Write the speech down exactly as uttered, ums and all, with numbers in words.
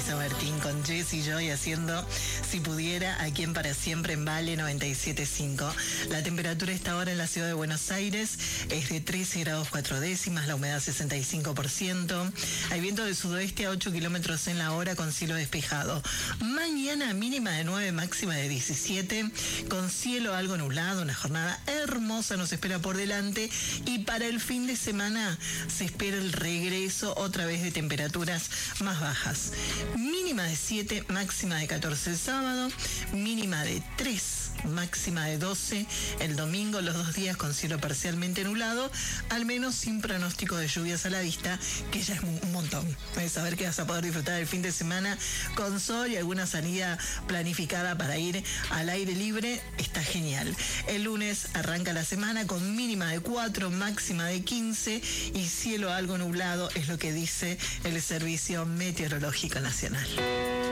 San Martín con Jessy Joy haciendo Si Pudiera aquí en Para Siempre en Vale noventa y siete punto cinco. La temperatura esta hora en la ciudad de Buenos Aires es de trece grados cuatro décimas, la humedad sesenta y cinco por ciento. Hay viento del sudoeste a ocho kilómetros en la hora con cielo despejado. Mañana mínima de nueve, máxima de diecisiete, con cielo algo nublado, una jornada hermosa nos espera por delante y para el fin de semana se espera el regreso otra vez de temperaturas más bajas. Mínima de siete, máxima de catorce el sábado, mínima de tres, máxima de doce el domingo, los dos días con cielo parcialmente nublado, al menos sin pronóstico de lluvias a la vista, que ya es un montón. Es saber que vas a poder disfrutar el fin de semana con sol y alguna salida planificada para ir al aire libre, está genial. El lunes arranca la semana con mínima de cuatro, máxima de quince y cielo algo nublado, es lo que dice el Servicio Meteorológico Nacional.